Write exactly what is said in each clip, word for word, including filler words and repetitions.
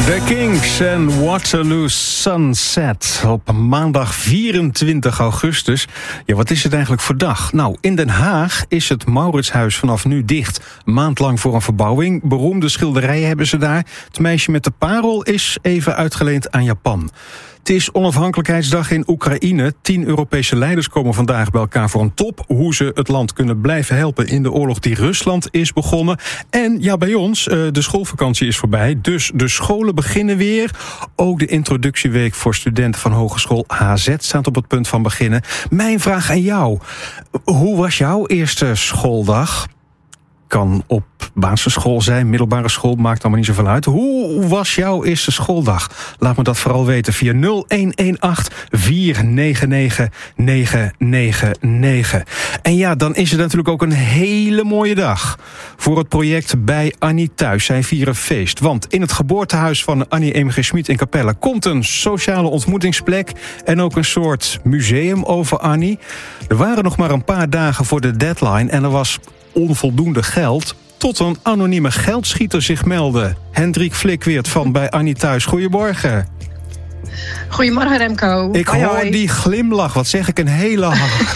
The Kinks en Waterloo Sunset op maandag vierentwintig augustus. Ja, wat is het eigenlijk voor dag? Nou, in Den Haag is het Mauritshuis vanaf nu dicht. Een maand lang voor een verbouwing. Beroemde schilderijen hebben ze daar. Het meisje met de parel is even uitgeleend aan Japan. Het is onafhankelijkheidsdag in Oekraïne. Tien Europese leiders komen vandaag bij elkaar voor een top. Hoe ze het land kunnen blijven helpen in de oorlog die Rusland is begonnen. En ja, bij ons, de schoolvakantie is voorbij. Dus de scholen beginnen weer. Ook de introductieweek voor studenten van Hogeschool H Z staat op het punt van beginnen. Mijn vraag aan jou. Hoe was jouw eerste schooldag? Kan op basisschool zijn, middelbare school, maakt allemaal niet zoveel uit. Hoe was jouw eerste schooldag? Laat me dat vooral weten via nul een een acht vier negen negen negen negen negen. En ja, dan is het natuurlijk ook een hele mooie dag voor het project Bij Annie Thuis. Zij vieren feest, want in het geboortehuis van Annie M G Schmid in Capelle komt een sociale ontmoetingsplek en ook een soort museum over Annie. Er waren nog maar een paar dagen voor de deadline en er was onvoldoende geld, tot een anonieme geldschieter zich meldde. Hendrik Flikweert van Bij Annie Thuis. Goedemorgen. Goedemorgen, Remco. Ik hoi, hoor hoi. die glimlach. Wat zeg ik, een hele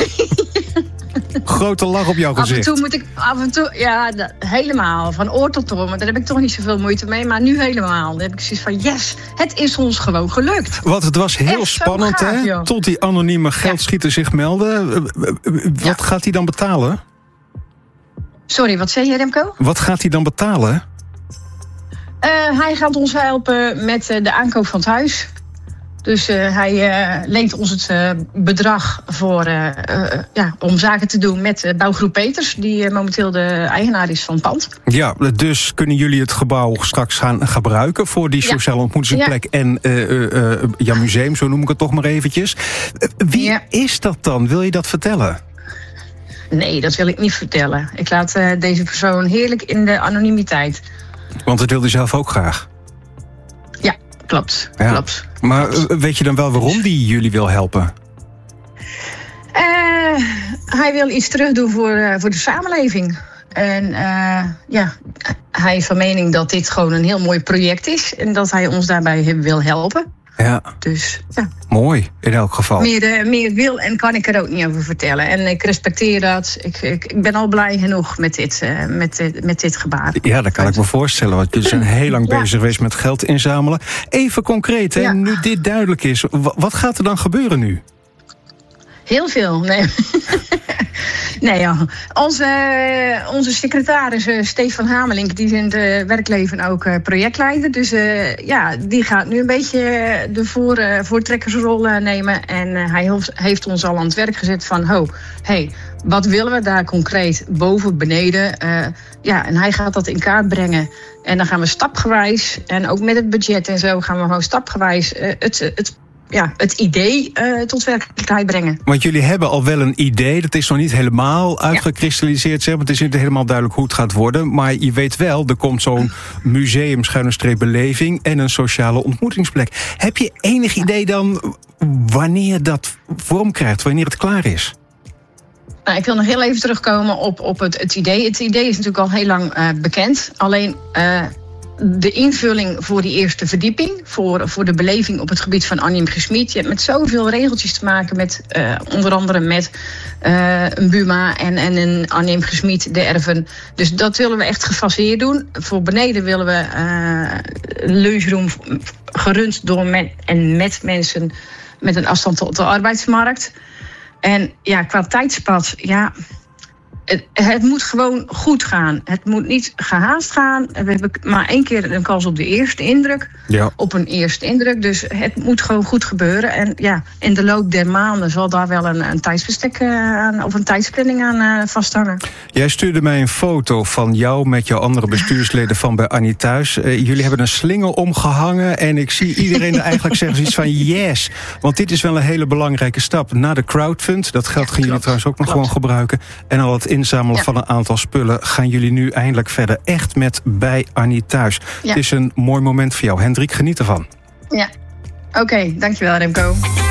grote lach op jouw gezicht. Af en toe moet ik, af en toe, ja, dat, helemaal. Van oor tot oor. Maar daar heb ik toch niet zoveel moeite mee. Maar nu helemaal. Dan heb ik zoiets van, yes, het is ons gewoon gelukt. Want het was heel Echt spannend, gaaf, hè? joh. Tot die anonieme geldschieter ja. zich meldde. Wat ja. gaat hij dan betalen? Sorry, wat zei je, Remco? Wat gaat hij dan betalen? Uh, hij gaat ons helpen met uh, de aankoop van het huis. Dus uh, hij uh, leent ons het uh, bedrag voor, uh, uh, ja, om zaken te doen met uh, Bouwgroep Peters, die uh, momenteel de eigenaar is van het pand. Ja, dus kunnen jullie het gebouw straks gaan gebruiken voor die sociale ja. ontmoetingsplek ja. en uh, uh, uh, ja, museum, zo noem ik het toch maar eventjes. Uh, wie ja. is dat dan? Wil je dat vertellen? Nee, dat wil ik niet vertellen. Ik laat uh, deze persoon heerlijk in de anonimiteit. Want dat wil hij zelf ook graag? Ja, klopt. Ja. klopt. Maar klopt. Weet je dan wel waarom die jullie wil helpen? Uh, hij wil iets terugdoen voor, uh, voor de samenleving. En uh, ja, hij is van mening dat dit gewoon een heel mooi project is. En dat hij ons daarbij wil helpen. Ja. Dus, ja. Mooi, in elk geval. Meer, uh, meer wil en kan ik er ook niet over vertellen. En ik respecteer dat. Ik, ik, ik ben al blij genoeg met dit, uh, met, dit, met dit gebaar. Ja, dat kan ik me voorstellen. Want jullie zijn heel lang ja. bezig geweest met geld inzamelen. Even concreet, hè, ja. nu dit duidelijk is. Wat gaat er dan gebeuren nu? Heel veel, nee. nee, ja. Onze, onze secretaris uh, Stefan Hamelink, die is in het werkleven ook uh, projectleider. Dus uh, ja, die gaat nu een beetje de voor, uh, voortrekkersrol uh, nemen. En uh, hij heeft ons al aan het werk gezet van, ho, hey, wat willen we daar concreet boven, beneden? Uh, ja, en hij gaat dat in kaart brengen. En dan gaan we stapgewijs, en ook met het budget en zo, gaan we gewoon stapgewijs uh, het, het Ja, het idee uh, tot werkelijkheid brengen. Want jullie hebben al wel een idee, dat is nog niet helemaal uitgekristalliseerd, zeg, maar het is niet helemaal duidelijk hoe het gaat worden. Maar je weet wel, er komt zo'n museum, schuine streep beleving en een sociale ontmoetingsplek. Heb je enig idee dan wanneer dat vorm krijgt, wanneer het klaar is? Nou, ik wil nog heel even terugkomen op, op het, het idee. Het idee is natuurlijk al heel lang uh, bekend. Alleen Uh, de invulling voor die eerste verdieping, voor, voor de beleving op het gebied van Annie M G Schmid. Je hebt met zoveel regeltjes te maken met, uh, onder andere met uh, een Buma en, en een Annie M G Schmid, de erven. Dus dat willen we echt gefaseerd doen. Voor beneden willen we uh, een lunchroom gerund door met, en met mensen met een afstand tot de arbeidsmarkt. En ja, qua tijdspad, ja, Het, het moet gewoon goed gaan. Het moet niet gehaast gaan. We hebben maar één keer een kans op de eerste indruk. Ja. Op een eerste indruk. Dus het moet gewoon goed gebeuren. En ja, in de loop der maanden zal daar wel een, een tijdsbestek uh, aan, of een tijdsplanning aan uh, vasthangen. Jij stuurde mij een foto van jou met jouw andere bestuursleden van Bij Annie Thuis. Uh, jullie hebben een slinger omgehangen en ik zie iedereen er eigenlijk zeggen zoiets van yes. Want dit is wel een hele belangrijke stap naar de crowdfund. Dat geld ja, gaan jullie trouwens ook nog klopt. gewoon gebruiken. En al het inzamelen ja. van een aantal spullen gaan jullie nu eindelijk verder. Echt met Bij Annie Thuis. Ja. Het is een mooi moment voor jou. Hendrik, geniet ervan. Ja, oké. Okay, dankjewel Remco.